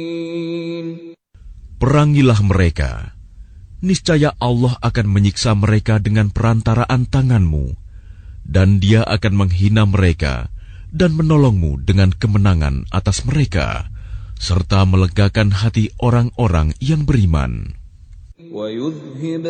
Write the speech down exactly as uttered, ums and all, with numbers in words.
Perangilah mereka, niscaya Allah akan menyiksa mereka dengan perantaraan tanganmu, dan Dia akan menghina mereka dan menolongmu dengan kemenangan atas mereka, serta melegakan hati orang-orang yang beriman.